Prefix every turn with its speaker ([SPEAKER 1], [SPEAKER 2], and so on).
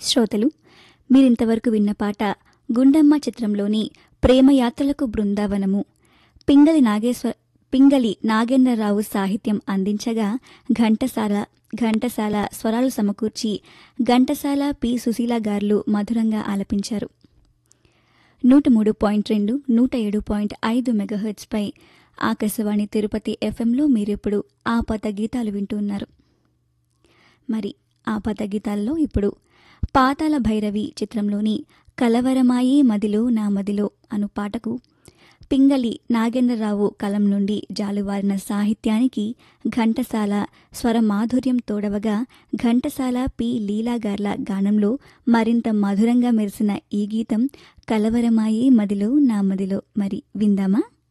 [SPEAKER 1] శ్రోతలు మీరింతవరకు విన్న పాట గుండమ్మ చిత్రంలోని ప్రేమయాత్రలకు బృందావనము పింగళి నాగేంద్రరావు సాహిత్యం అందించగా ఘంటసాల స్వరాలు సమకూర్చి ఘంటసాల పి సుశీల గారు మధురంగా ఆలపించారు. 103.2 107.5 మెగాహెర్ట్జ్పై ఆకాశవాణి తిరుపతి ఎఫ్ఎంలో మీరిప్పుడు ఆపాత గీతాలు వింటున్నారు. మరి ఆపాత గీతాల్లో ఇప్పుడు పాతాళ భైరవి చిత్రంలోని కలవరమాయి మదిలో నా మదిలో అను పాటకు పింగళి నాగేంద్రరావు కలం నుండి జాలువారిన సాహిత్యానికి ఘంటసాల స్వరమాధుర్యం తోడవగా ఘంటసాల పి లీలాగార్ల గానంలో మరింత మధురంగా మెరిసిన ఈ గీతం కలవరమాయి మదిలో నా మదిలో. మరి విందామా?